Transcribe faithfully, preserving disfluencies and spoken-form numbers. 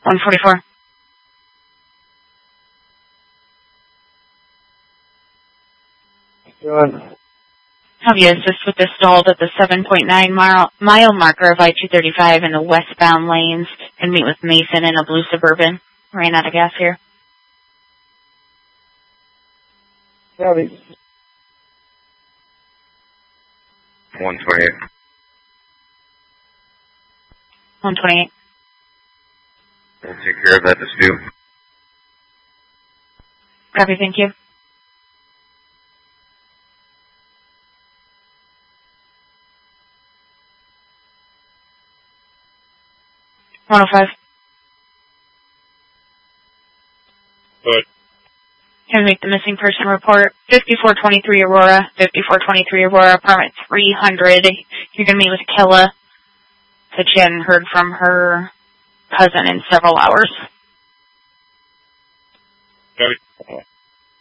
one forty-four. Good. Have you assist with the stalled at the seven point nine mile, mile marker of I two thirty-five in the westbound lanes and meet with Mason in a blue Suburban. Ran out of gas here. Copy. one twenty-eight. one twenty-eight. We'll take care of that dispute. Copy, thank you. one oh five. Good. Can we make the missing person report? fifty-four twenty-three Aurora, fifty-four twenty-three Aurora, apartment three hundred. You're going to meet with Killa. Said she hadn't heard from her cousin in several hours. Copy.